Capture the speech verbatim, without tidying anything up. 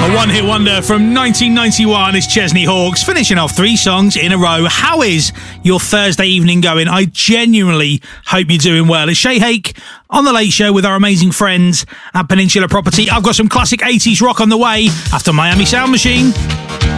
A one-hit wonder from nineteen ninety-one is Chesney Hawkes, finishing off three songs in a row. How is your Thursday evening going? I genuinely hope you're doing well. It's Shay Hake on The Late Show with our amazing friends at Peninsula Property. I've got some classic eighties rock on the way after Miami Sound Machine.